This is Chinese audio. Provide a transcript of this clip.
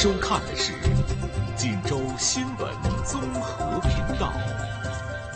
收看的是锦州新闻综合频道。